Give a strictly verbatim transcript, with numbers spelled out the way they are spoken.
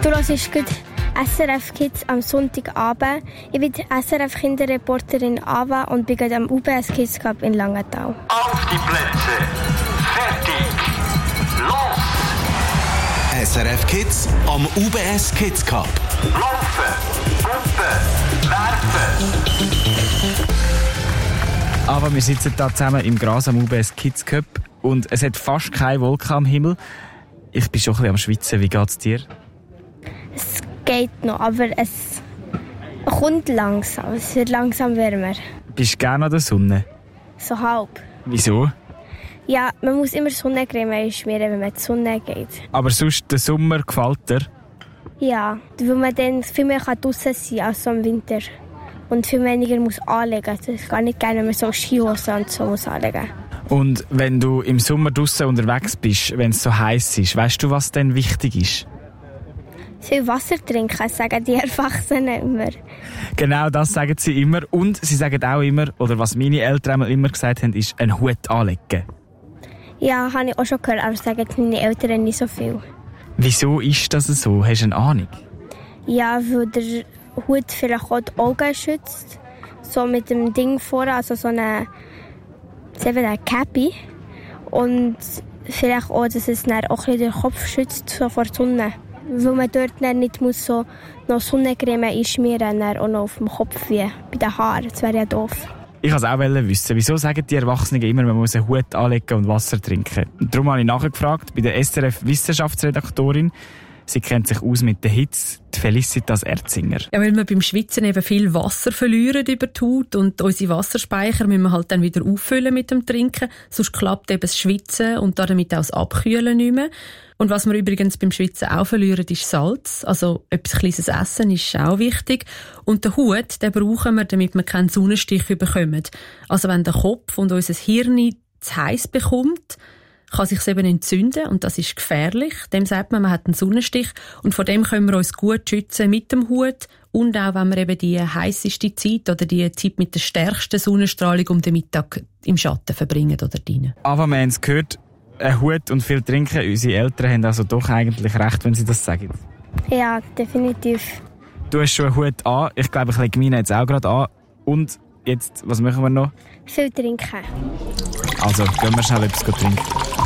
Du hörst gut S R F Kids am Sonntagabend. Ich bin S R F-Kinderreporterin Ava und bin gerade am U B S Kids Cup in Langenthal. Auf die Plätze, fertig, los! S R F Kids am U B S Kids Cup. Laufen, Puppen, werfen. Aber wir sitzen hier zusammen im Gras am U B S Kids Cup und es hat fast keine Wolke am Himmel. Ich bin schon ein bisschen am Schwitzen. Wie geht es dir? Es geht noch, aber es kommt langsam. Es wird langsam wärmer. Bist du gerne an der Sonne? So halb. Wieso? Ja, man muss immer Sonnencreme schmieren, wenn man in die Sonne geht. Aber sonst, der Sommer gefällt dir? Ja, weil man dann viel mehr draussen sein kann als im Winter. Und viel weniger muss anlegen. Das ist gar nicht gerne, wenn man so Skihosen und so muss anlegen. Und wenn du im Sommer draussen unterwegs bist, wenn es so heiß ist, weißt du, was dann wichtig ist? Viel Wasser trinken, sagen die Erwachsenen immer. Genau, das sagen sie immer. Und sie sagen auch immer, oder was meine Eltern immer gesagt haben, ist einen Hut anlegen. Ja, habe ich auch schon gehört, aber sagen meine Eltern nicht so viel. Wieso ist das so? Hast du eine Ahnung? Ja, weil der Hut vielleicht auch die Augen schützt. So mit dem Ding vorne, also so eine, eine Cappy. Und vielleicht auch, dass es dann auch ein bisschen den Kopf schützt so vor der Sonne. Weil man dort dann nicht muss so noch Sonnencreme einschmieren muss, auch noch auf dem Kopf wie bei den Haaren. Das wäre ja doof. Ich wollte es auch wissen. Wieso sagen die Erwachsenen immer, man muss einen Hut anlegen und Wasser trinken? Und darum habe ich nachgefragt bei der S R F-Wissenschaftsredaktorin. Sie kennt sich aus mit der Hitze, die Felicitas Erzinger. Ja, weil wir beim Schwitzen eben viel Wasser verlieren über die Haut und unsere Wasserspeicher müssen wir halt dann wieder auffüllen mit dem Trinken. Sonst klappt eben das Schwitzen und damit auch das Abkühlen nicht mehr. Und was wir übrigens beim Schwitzen auch verlieren, ist Salz. Also etwas kleines Essen ist auch wichtig. Und den Hut, den brauchen wir, damit wir keinen Sonnenstich bekommen. Also wenn der Kopf und unser Hirn zu heiß bekommt, kann sich eben entzünden und das ist gefährlich. Dem sagt man, man hat einen Sonnenstich und vor dem können wir uns gut schützen mit dem Hut und auch, wenn wir eben die heisseste Zeit oder die Zeit mit der stärksten Sonnenstrahlung um den Mittag im Schatten verbringen oder drinnen. Aber wir haben es gehört, ein Hut und viel trinken. Unsere Eltern haben also doch eigentlich recht, wenn sie das sagen. Ja, definitiv. Du hast schon einen Hut an. Ich glaube, ich lege meinen jetzt auch gerade an. Und jetzt, was machen wir noch? Viel trinken. Also, gehen wir schnell etwas trinken.